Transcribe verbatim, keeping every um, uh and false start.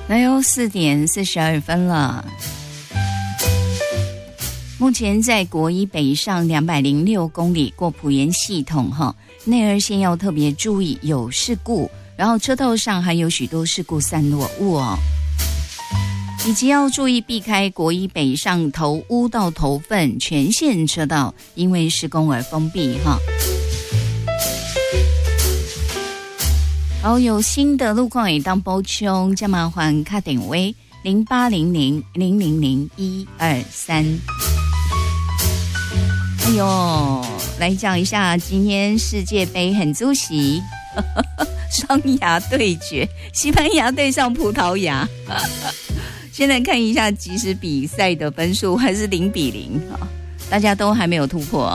那又四点四十二分了。目前在国一北上两百零六公里过埔盐系统哈，内二线要特别注意有事故，然后车道上还有许多事故散落物哦，以及要注意避开国一北上头屋到头份全线车道因为施工而封闭哈。好，有新的路况也当补充，加麻烦卡点位零八零零零零零一二三。哎呦，来讲一下今天世界杯很出席，双牙对决，西班牙对上葡萄牙。现在看一下即时比赛的分数，还是零比零，大家都还没有突破。